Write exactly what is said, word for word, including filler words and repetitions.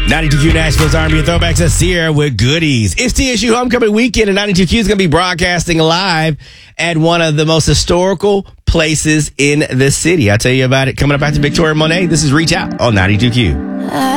ninety-two Q Nashville's R and B and Throwbacks. That's Sierra with Goodies. It's T S U Homecoming Weekend, and ninety-two Q is going to be broadcasting live at one of the most historical places in the city. I'll tell you about it coming up after Victoria Monet. This is Reach Out on ninety-two Q.